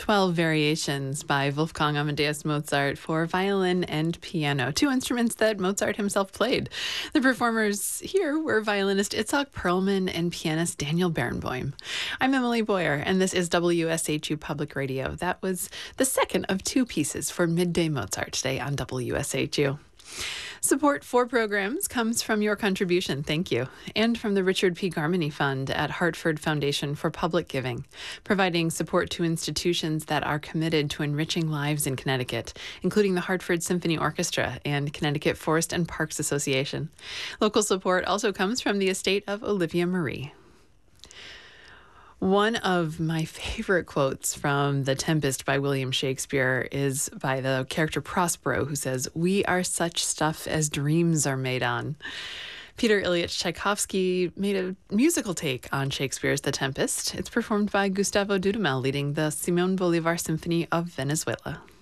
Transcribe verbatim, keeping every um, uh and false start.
twelve Variations by Wolfgang Amadeus Mozart for violin and piano, two instruments that Mozart himself played. The performers here were violinist Itzhak Perlman and pianist Daniel Barenboim. I'm Emily Boyer, and this is W S H U Public Radio. That was the second of two pieces for Midday Mozart today on W S H U. Support for programs comes from your contribution, thank you, and from the Richard P. Garmany Fund at Hartford Foundation for Public Giving, providing support to institutions that are committed to enriching lives in Connecticut, including the Hartford Symphony Orchestra and Connecticut Forest and Parks Association. Local support also comes from the estate of Olivia Marie. One of my favorite quotes from The Tempest by William Shakespeare is by the character Prospero, who says, "We are such stuff as dreams are made on." Peter Ilyich Tchaikovsky made a musical take on Shakespeare's The Tempest. It's performed by Gustavo Dudamel, leading the Simón Bolívar Symphony of Venezuela.